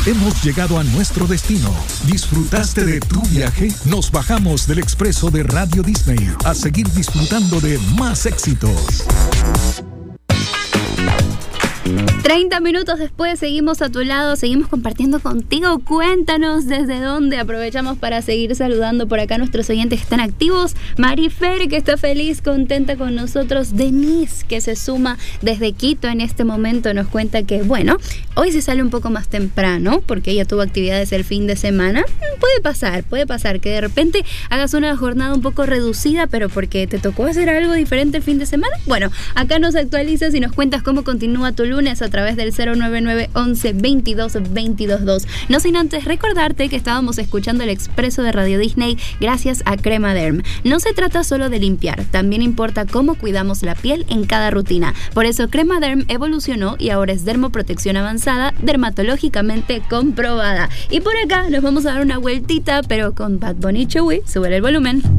Hemos llegado a nuestro destino. ¿Disfrutaste de tu viaje? Nos bajamos del expreso de Radio Disney a seguir disfrutando de más éxitos. 30 minutos después seguimos a tu lado, seguimos compartiendo contigo. Cuéntanos desde dónde. Aprovechamos para seguir saludando por acá a nuestros oyentes que están activos. Marifer, que está feliz, contenta con nosotros. Denise, que se suma desde Quito en este momento, nos cuenta que, bueno, hoy se sale un poco más temprano porque ella tuvo actividades el fin de semana. Puede pasar que de repente hagas una jornada un poco reducida, pero porque te tocó hacer algo diferente el fin de semana. Bueno, acá nos actualizas y nos cuentas cómo continúa tu lunes a través del 099 11 22 22 2. No sin antes recordarte que estábamos escuchando el expreso de Radio Disney gracias a Crema Derm. No se trata solo de limpiar, también importa cómo cuidamos la piel en cada rutina. Por eso Crema Derm evolucionó y ahora es dermoprotección avanzada, dermatológicamente comprobada. Y por acá nos vamos a dar una vueltita, pero con Bad Bunny Chewy. Sube el volumen.